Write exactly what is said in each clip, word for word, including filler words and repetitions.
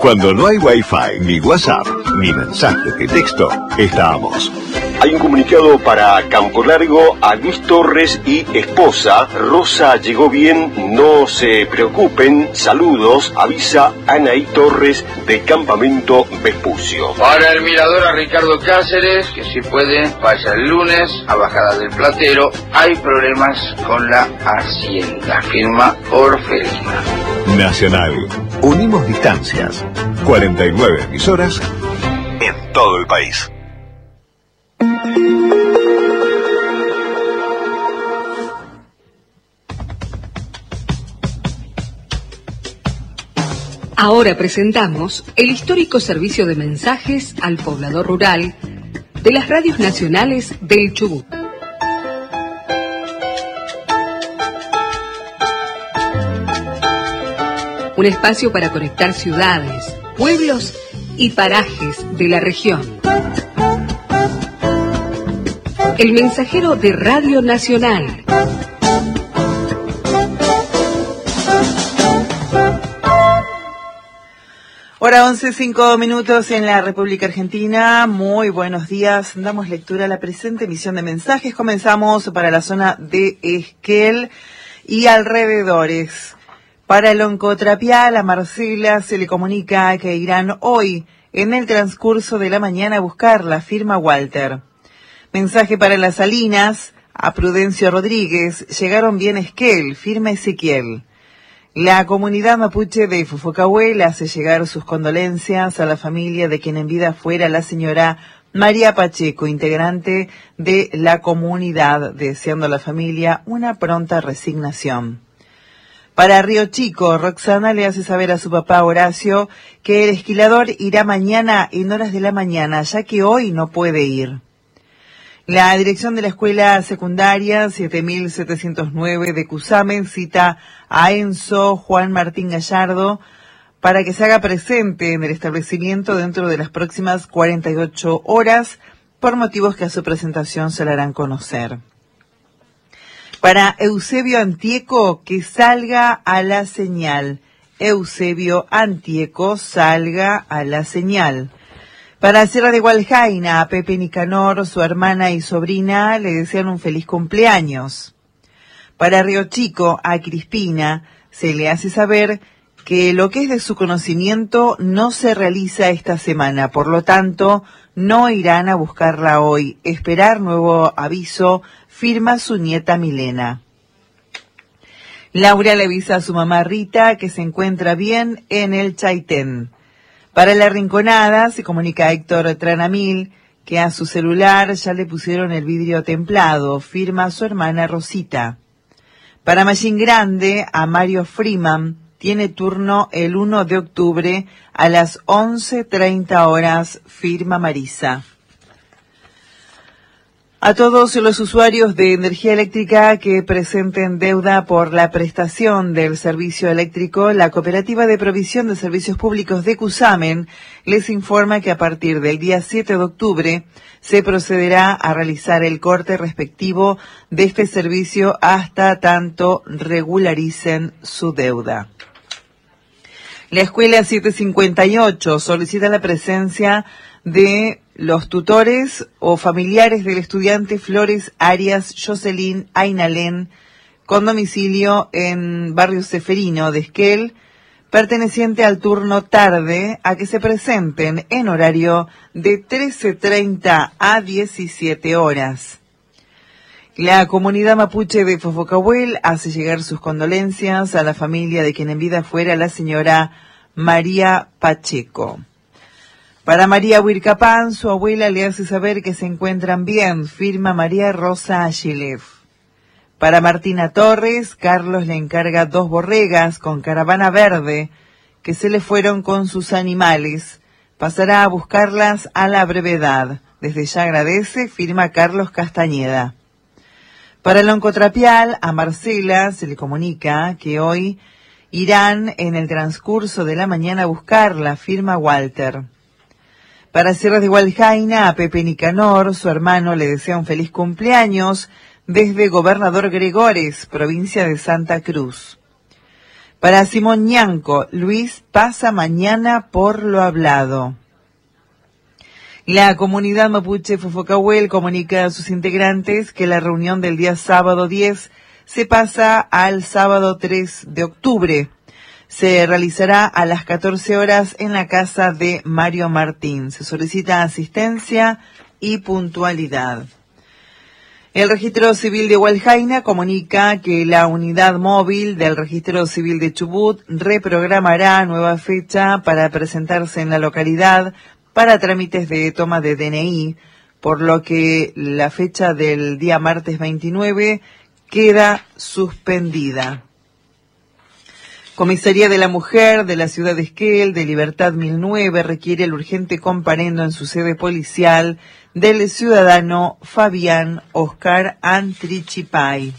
Cuando no hay Wi-Fi, ni WhatsApp, ni mensajes de texto, estamos. Hay un comunicado para Campo Largo a Luis Torres y esposa. Rosa llegó bien, no se preocupen. Saludos, avisa Anaí Torres de Campamento Vespucio. Para el mirador a Ricardo Cáceres, que si puede, vaya el lunes a Bajada del Platero. Hay problemas con la hacienda. Firma Orfelina. Nacional. Unimos distancias. cuarenta y nueve emisoras en todo el país. Ahora presentamos el histórico servicio de mensajes al poblador rural de las radios nacionales del Chubut. Un espacio para conectar ciudades, pueblos y parajes de la región. El mensajero de Radio Nacional. Hora once, cinco minutos en la República Argentina. Muy buenos días. Damos lectura a la presente emisión de mensajes. Comenzamos para la zona de Esquel y alrededores. Para el Oncotrapial, a Marcela se le comunica que irán hoy, en el transcurso de la mañana, a buscar la firma Walter. Mensaje para Las Salinas, a Prudencio Rodríguez, llegaron bien Esquel, firma Ezequiel. La comunidad mapuche de Fofocahuel hace llegar sus condolencias a la familia de quien en vida fuera la señora María Pacheco, integrante de la comunidad, deseando a la familia una pronta resignación. Para Río Chico, Roxana le hace saber a su papá Horacio que el esquilador irá mañana en horas de la mañana, ya que hoy no puede ir. La dirección de la escuela secundaria siete mil setecientos nueve de Cusamen cita a Enzo Juan Martín Gallardo para que se haga presente en el establecimiento dentro de las próximas cuarenta y ocho horas, por motivos que a su presentación se le harán conocer. Para Eusebio Antieco, que salga a la señal. Eusebio Antieco, salga a la señal. Para Sierra de Gualjaina, a Pepe Nicanor, su hermana y sobrina, le desean un feliz cumpleaños. Para Río Chico, a Crispina, se le hace saber que lo que es de su conocimiento no se realiza esta semana, por lo tanto, no irán a buscarla hoy. Esperar nuevo aviso, firma su nieta Milena. Laura le avisa a su mamá Rita que se encuentra bien en el Chaitén. Para La Rinconada se comunica Héctor Tranamil que a su celular ya le pusieron el vidrio templado, firma su hermana Rosita. Para Machín Grande, a Mario Freeman, tiene turno el uno de octubre a las once treinta horas, firma Marisa. A todos los usuarios de energía eléctrica que presenten deuda por la prestación del servicio eléctrico, la Cooperativa de Provisión de Servicios Públicos de Cusamen les informa que a partir del día siete de octubre se procederá a realizar el corte respectivo de este servicio hasta tanto regularicen su deuda. La Escuela setecientos cincuenta y ocho solicita la presencia de los tutores o familiares del estudiante Flores Arias Jocelyn Ainalén, con domicilio en Barrio Ceferino de Esquel, perteneciente al turno tarde, a que se presenten en horario de trece treinta a diecisiete horas. La comunidad mapuche de Fofocahuel hace llegar sus condolencias a la familia de quien en vida fuera la señora María Pacheco. Para María Huircapán, su abuela le hace saber que se encuentran bien, firma María Rosa Agilev. Para Martina Torres, Carlos le encarga dos borregas con caravana verde que se le fueron con sus animales. Pasará a buscarlas a la brevedad. Desde ya agradece, firma Carlos Castañeda. Para el Oncotrapial, a Marcela se le comunica que hoy irán en el transcurso de la mañana a buscarla, firma Walter. Para Sierra de Gualjaina, a Pepe Nicanor, su hermano, le desea un feliz cumpleaños desde Gobernador Gregores, provincia de Santa Cruz. Para Simón Ñanco, Luis pasa mañana por lo hablado. La comunidad mapuche Fofocahuel comunica a sus integrantes que la reunión del día sábado diez se pasa al sábado tres de octubre. Se realizará a las catorce horas en la casa de Mario Martín. Se solicita asistencia y puntualidad. El Registro Civil de Hualjaina comunica que la unidad móvil del Registro Civil de Chubut reprogramará nueva fecha para presentarse en la localidad para trámites de toma de D N I, por lo que la fecha del día martes veintinueve queda suspendida. Comisaría de la Mujer de la ciudad de Esquel, de Libertad mil nueve, requiere el urgente comparendo en su sede policial del ciudadano Fabián Oscar Antrichipay.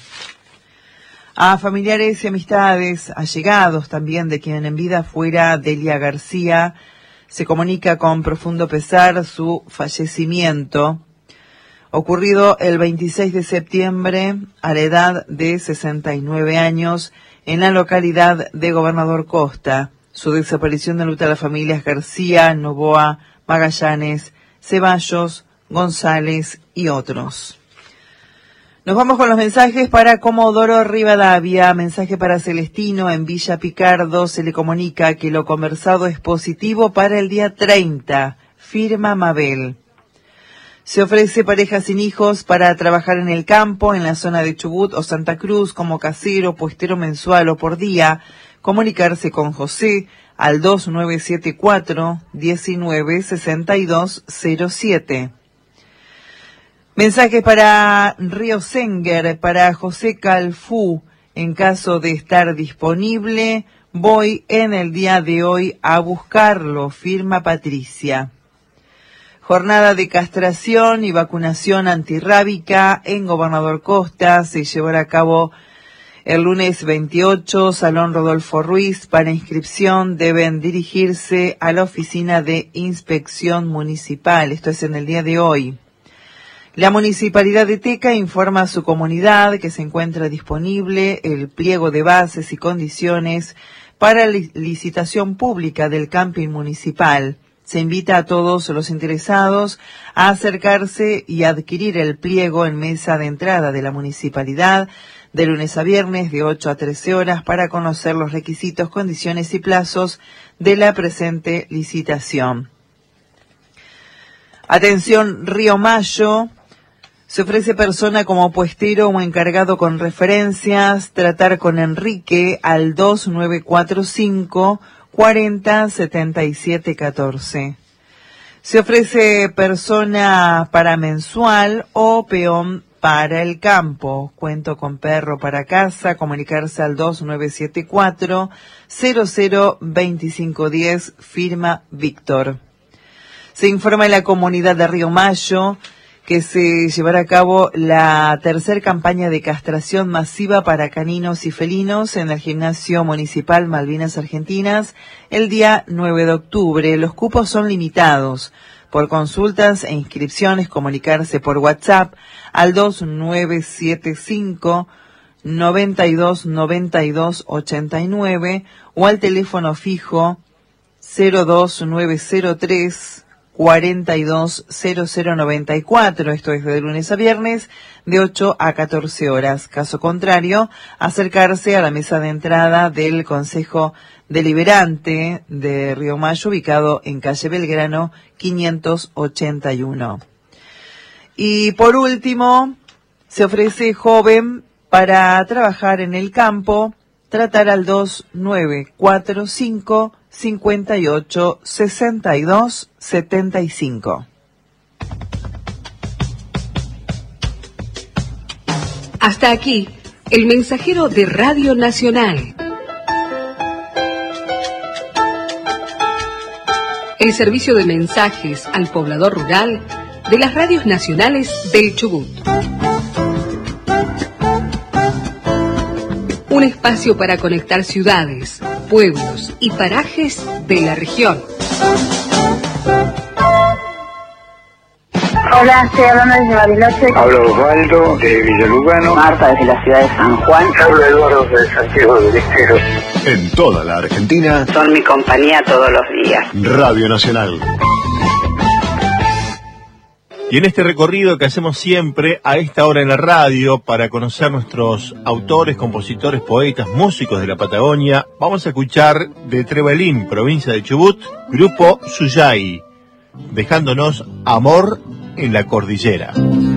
A familiares y amistades, allegados también de quien en vida fuera Delia García, se comunica con profundo pesar su fallecimiento, ocurrido el veintiséis de septiembre a la edad de sesenta y nueve años en la localidad de Gobernador Costa. Su desaparición enluta a las familias García, Novoa, Magallanes, Ceballos, González y otros. Nos vamos con los mensajes para Comodoro Rivadavia. Mensaje para Celestino en Villa Picardo. Se le comunica que lo conversado es positivo para el día treinta. Firma Mabel. Se ofrece pareja sin hijos para trabajar en el campo, en la zona de Chubut o Santa Cruz, como casero, puestero mensual o por día. Comunicarse con José al dos nueve siete cuatro, diecinueve sesenta y dos cero siete. Mensaje para Río Senger, para José Calfú. En caso de estar disponible, voy en el día de hoy a buscarlo. Firma Patricia. Jornada de castración y vacunación antirrábica en Gobernador Costa se llevará a cabo el lunes veintiocho, Salón Rodolfo Ruiz. Para inscripción deben dirigirse a la oficina de inspección municipal. Esto es en el día de hoy. La Municipalidad de Teca informa a su comunidad que se encuentra disponible el pliego de bases y condiciones para la licitación pública del camping municipal. Se invita a todos los interesados a acercarse y adquirir el pliego en mesa de entrada de la municipalidad de lunes a viernes de ocho a trece horas para conocer los requisitos, condiciones y plazos de la presente licitación. Atención Río Mayo. Se ofrece persona como puestero o encargado con referencias, tratar con Enrique al dos nueve cuatro cinco, cuarenta setenta y siete catorce. Se ofrece persona para mensual o peón para el campo. Cuento con perro para casa, comunicarse al dos nueve siete cuatro, cero cero veinticinco diez, firma Víctor. Se informa en la comunidad de Río Mayo que se llevará a cabo la tercera campaña de castración masiva para caninos y felinos en el Gimnasio Municipal Malvinas Argentinas el día nueve de octubre. Los cupos son limitados. Por consultas e inscripciones, comunicarse por WhatsApp al dos nueve siete cinco, noventa y dos noventa y dos ochenta y nueve o al teléfono fijo cero dos nueve cero tres, cuarenta y dos cero cero noventa y cuatro. Esto es de lunes a viernes de ocho a catorce horas. Caso contrario, acercarse a la mesa de entrada del Consejo Deliberante de Río Mayo, ubicado en calle Belgrano quinientos ochenta y uno. Y por último, se ofrece joven para trabajar en el campo, tratar al dos nueve cuatro cinco, cincuenta y ocho, sesenta y dos, setenta y cinco. Hasta aquí, el mensajero de Radio Nacional. El servicio de mensajes al poblador rural de las radios nacionales del Chubut. Un espacio para conectar ciudades, pueblos y parajes de la región. Hola, estoy hablando desde Bariloche. Hablo Osvaldo de Villalugano. Marta desde la ciudad de San Juan. Hablo Eduardo de Santiago del Estero. En toda la Argentina, Son mi compañía todos los días. Radio Nacional. Y en este recorrido que hacemos siempre a esta hora en la radio para conocer nuestros autores, compositores, poetas, músicos de la Patagonia, vamos a escuchar de Trevelín, provincia de Chubut, grupo Suyay, dejándonos Amor en la Cordillera.